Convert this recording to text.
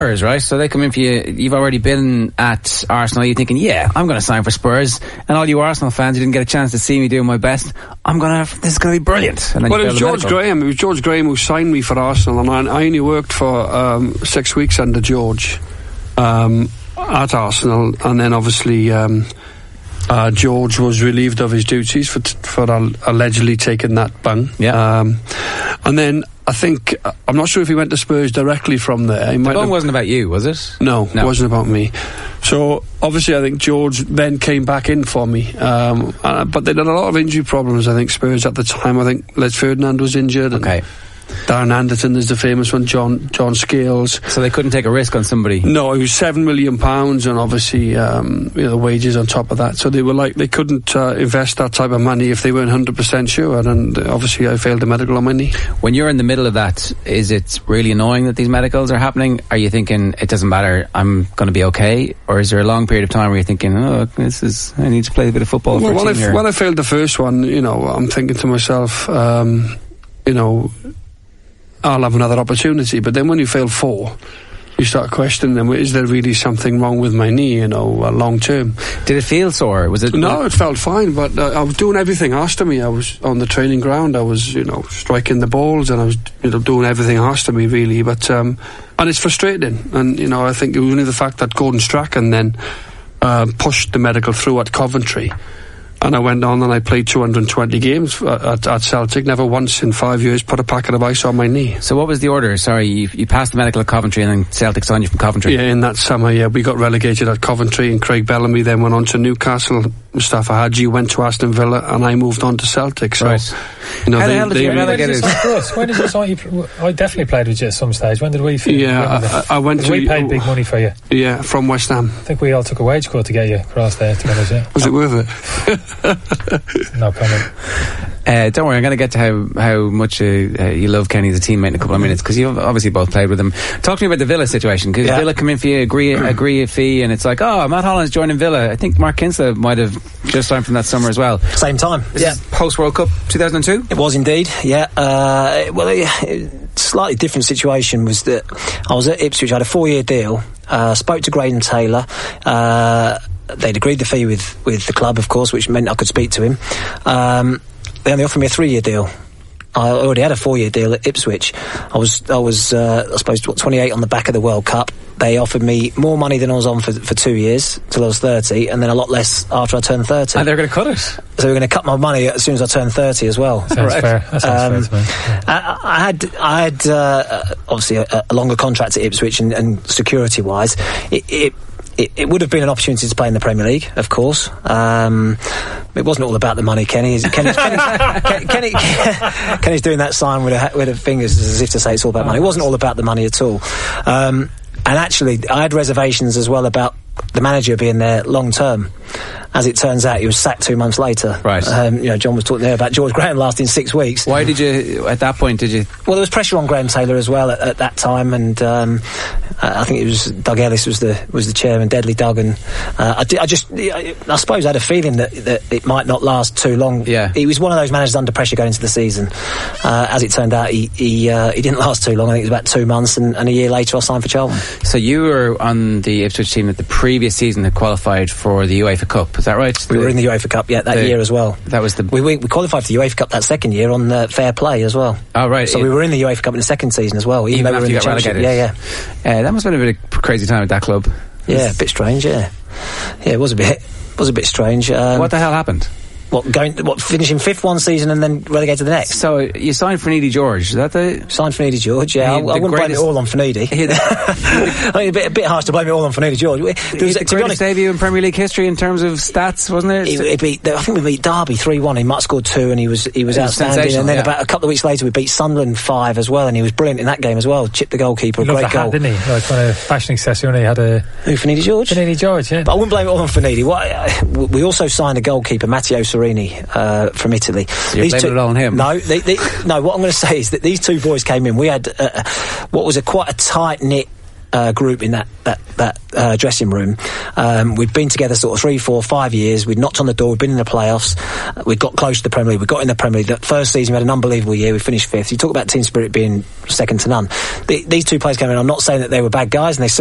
Spurs, right? So they come in for you. You've already been at Arsenal. You're thinking, yeah, I'm going to sign for Spurs. And all you Arsenal fans who didn't get a chance to see me doing my best, this is going to be brilliant. And then well, it was George Graham. It was George Graham who signed me for Arsenal, and I only worked for 6 weeks under George at Arsenal, and then obviously George was relieved of his duties for allegedly taking that bung. Yeah. And then I think, I'm not sure if he went to Spurs directly from there. The bung wasn't about you, was it? No, it wasn't about me. So obviously I think George then came back in for me, but they had a lot of injury problems, I think, Spurs at the time. I think Les Ferdinand was injured. Okay. Darren Anderton is the famous one, John Scales. So they couldn't take a risk on somebody? No, it was £7 million, and obviously the wages on top of that. So they were like, they couldn't invest that type of money if they weren't 100% sure, and obviously I failed the medical on my knee. When you're in the middle of that, is it really annoying that these medicals are happening? Are you thinking, it doesn't matter, I'm going to be okay? Or is there a long period of time where you're thinking, I need to play a bit of football for a team here? When I failed the first one, I'm thinking to myself, I'll have another opportunity. But then when you fail 4, you start questioning them, is there really something wrong with my knee, long term? Did it feel sore? No, it felt fine, but I was doing everything asked of me. I was on the training ground, I was, striking the balls, and I was, doing everything asked of me, really. But, and it's frustrating. And, I think it was only the fact that Gordon Strachan then pushed the medical through at Coventry. And I went on and I played 220 games at Celtic. Never once in 5 years put a packet of ice on my knee. So what was the order? Sorry, you passed the medical at Coventry and then Celtic signed you from Coventry? Yeah, in that summer, yeah. We got relegated at Coventry, and Craig Bellamy then went on to Newcastle. Mustafa Hadji went to Aston Villa, and I moved on to Celtic. So, right. How the hell did you relegate us? When did you sign you? I definitely played with you at some stage. When did we finish? Yeah, I went to... We paid big money for you. Yeah, from West Ham. I think we all took a wage cut to get you across there, to be honest, yeah. Was it worth it? No comment. Don't worry, I'm going to get to how much you love Kenny as a teammate in a couple of minutes, because you've obviously both played with him. Talk to me about the Villa situation, because Villa come in for you, agree a fee, and it's like, Matt Holland's joining Villa. I think Mark Kinsella might have just signed from that summer as well. Same time. Post World Cup 2002? It was indeed, yeah. Slightly different situation was that I was at Ipswich, I had a 4-year deal, spoke to Graham Taylor, they'd agreed the fee with the club, of course, which meant I could speak to him. They only offered me a 3-year deal. I already had a 4-year deal at Ipswich. I was I suppose 28 on the back of the World Cup. They offered me more money than I was on for 2 years till I was 30, and then a lot less after I turned 30. And they're going to cut it. So they were going to cut my money as soon as I turned 30 as well. Sounds fair. That sounds fair to me. Yeah. I had obviously a longer contract at Ipswich, and security wise, it would have been an opportunity to play in the Premier League, of course. It wasn't all about the money, Kenny. Kenny's doing that sign with her fingers as if to say it's all about money. It wasn't all about the money at all. And actually, I had reservations as well about the manager being there long term. As it turns out, he was sacked 2 months later. Right. John was talking there about George Graham lasting 6 weeks. Why did you, at that point, Well, there was pressure on Graham Taylor as well at that time, and I think it was Doug Ellis was the chairman, Deadly Doug, and I suppose I had a feeling that it might not last too long. Yeah. He was one of those managers under pressure going into the season. As it turned out, he didn't last too long. I think it was about 2 months, and a year later I signed for Charlton. So you were on the Ipswich team that the previous season had qualified for the UEFA Cup, is that right? We were in the UEFA Cup, that year as well. That was we qualified for the UEFA Cup that second year on fair play as well. Oh, right. So we were in the UEFA Cup in the second season as well, even though after we were you got relegated. Yeah. That must have been a bit of crazy time at that club. Yeah, a bit strange. Yeah, it was a bit strange. What the hell happened? Finishing 5th one season and then relegated the next? So you signed for Needy George, is that the... Signed for Needy George, yeah. I wouldn't blame it all on Finidi. I mean, a bit harsh to blame it all on Finidi George. It was the greatest debut in Premier League history in terms of stats, wasn't it? I think we beat Derby 3-1. He might have scored 2 and he was outstanding. And then about a couple of weeks later we beat Sunderland 5 as well, and he was brilliant in that game as well. Chipped the goalkeeper, great goal. Hat, didn't he? Like when a fashion accessory had a... Who, Finidi George? Finidi George, yeah. But I wouldn't blame it all on Finidi. We also signed a goalkeeper, Matteo Serini, from Italy. So you're blaming it all on him? No, no. What I'm going to say is that these 2 boys came in. We had what was quite a tight-knit group in that dressing room. We'd been together sort of 3, 4, 5 years. We'd knocked on the door. We'd been in the playoffs. We'd got close to the Premier League. We got in the Premier League. That first season, we had an unbelievable year. We finished 5th. You talk about team spirit being second to none. These two players came in. I'm not saying that they were bad guys, and they